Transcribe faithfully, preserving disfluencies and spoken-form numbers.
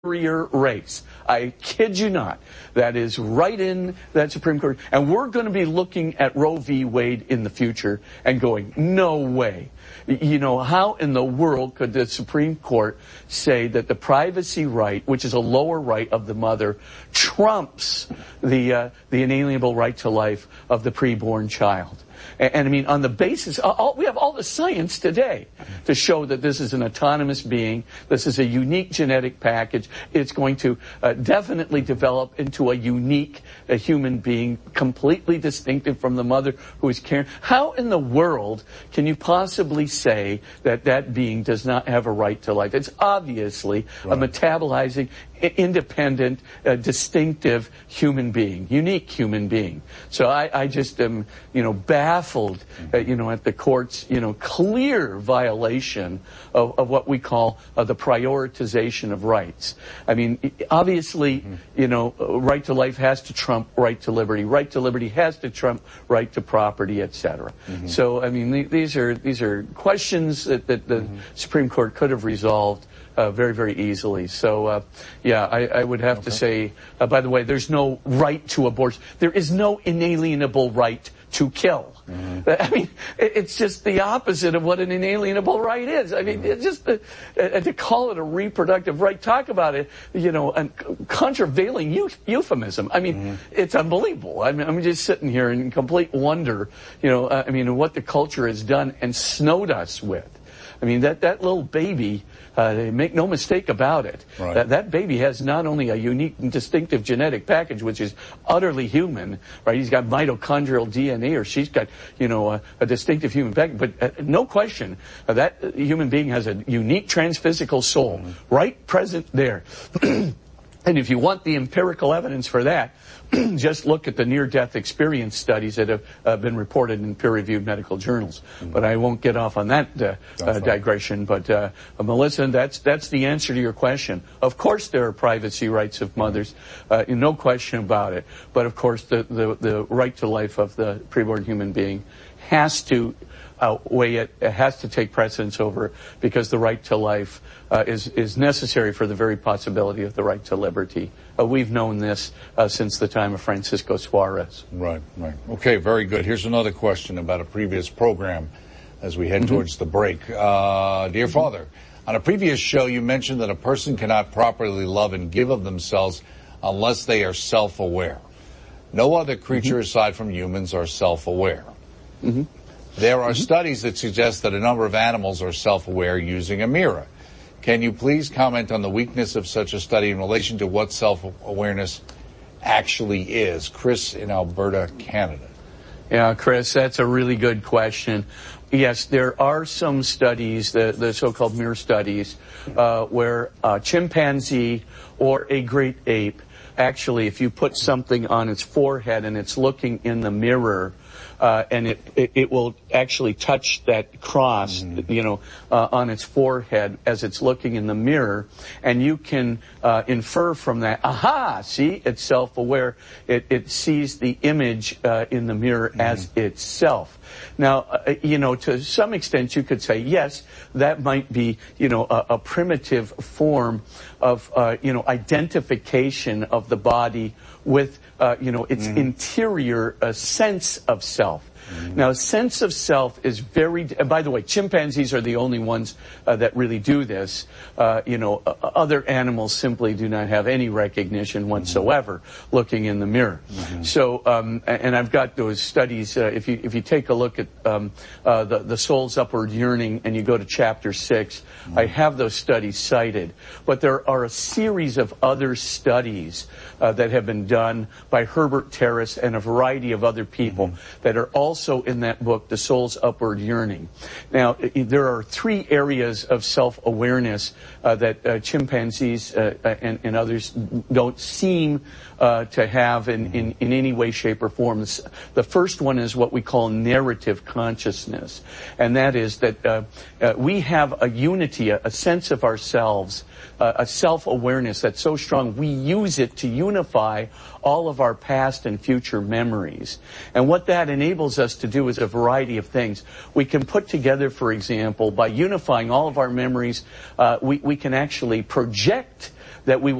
superior race. I kid you not. That is right in that Supreme Court. And we're going to be looking at Roe v. Wade in the future and going, no way. You know, how in the world could the Supreme Court say that the privacy right, which is a lower right of the mother, trumps the uh, the inalienable right to life of the preborn child? And, and I mean, on the basis, all, we have all the science today to show that this is an autonomous being. This is a unique genetic package. It's going to uh, definitely develop into a unique a human being, completely distinctive from the mother who is caring. How in the world can you possibly say that that being does not have a right to life? It's obviously right. a metabolizing, independent, uh, distinctive human being, unique human being. So I, I just am, you know, baffled, uh, you know, at the court's, you know, clear violation of, of what we call uh, the prioritization of rights. I mean, obviously, mm-hmm. you know, right to life has to trump right to liberty. Right to liberty has to trump right to property, et cetera. Mm-hmm. So, I mean, th- these are these are questions that, that the mm-hmm. Supreme Court could have resolved Uh, very, very easily. So, uh, yeah, I, I would have okay. to say, uh, by the way, there's no right to abortion. There is no inalienable right to kill. Mm-hmm. I mean, it, it's just the opposite of what an inalienable right is. I mean, mm-hmm. it's just, uh, uh, to call it a reproductive right, talk about it, you know, a contravailing eu- euphemism. I mean, mm-hmm. it's unbelievable. I mean, I'm just sitting here in complete wonder, you know, uh, I mean, what the culture has done and snowed us with. I mean, that, that little baby, uh, make no mistake about it, right. that, that baby has not only a unique and distinctive genetic package, which is utterly human, right? He's got mitochondrial D N A, or she's got, you know, a, a distinctive human package, but uh, no question, uh, that human being has a unique transphysical soul, mm-hmm. right present there. And if you want the empirical evidence for that, just look at the near-death experience studies that have uh, been reported in peer-reviewed medical journals. Mm-hmm. But I won't get off on that uh, uh, digression. But uh, uh, Melissa, that's that's the answer to your question. Of course, there are privacy rights of mothers, uh, no question about it. But of course, the, the the right to life of the preborn human being has to outweigh it. It has to take precedence over it, because the right to life uh, is is necessary for the very possibility of the right to liberty. Uh, we've known this uh, since the time of Francisco Suarez. Right, right. Okay, very good. Here's another question about a previous program as we head mm-hmm. towards the break. Uh, dear mm-hmm. Father, on a previous show you mentioned that a person cannot properly love and give of themselves unless they are self-aware. No other creature mm-hmm. aside from humans are self-aware. Mm-hmm. There are mm-hmm. studies that suggest that a number of animals are self-aware using a mirror. Can you please comment on the weakness of such a study in relation to what self-awareness actually is? Chris in Alberta, Canada. Yeah, Chris, that's a really good question. Yes, there are some studies, the, the so-called mirror studies, uh, where a chimpanzee or a great ape, actually, if you put something on its forehead and it's looking in the mirror, Uh, and it, it, it will actually touch that cross, mm-hmm. you know, uh, on its forehead as it's looking in the mirror. And you can uh, infer from that, aha, see, it's self-aware. It, it sees the image uh, in the mirror mm-hmm. as itself. Now, uh, you know, to some extent you could say, yes, that might be, you know, a, a primitive form of, uh, you know, identification of the body with, uh, you know, its mm. interior uh, sense of self. Mm. Now, sense of self is very, uh, by the way, chimpanzees are the only ones uh, that really do this. Uh, you know, uh, other animals simply do not have any recognition whatsoever mm-hmm. looking in the mirror. Mm-hmm. So, um, and I've got those studies. Uh, if you if you take a look at um, uh, the the soul's upward yearning, and you go to chapter six, mm-hmm. I have those studies cited. But there are a series of other studies uh, that have been done by Herbert Terrace and a variety of other people mm-hmm. that are also in that book, The Soul's Upward Yearning. Now, there are three areas of self-awareness uh, that uh, chimpanzees uh, and, and others don't seem uh, to have in, in, in any way, shape, or form. The first one is what we call narrative consciousness, and that is that uh, uh, we have a unity, a, a sense of ourselves, uh, a self-awareness that's so strong we use it to unify all of our past and future memories. And what that enables us to do is a variety of things. We can put together, for example, by unifying all of our memories, uh, we, we can actually project that we will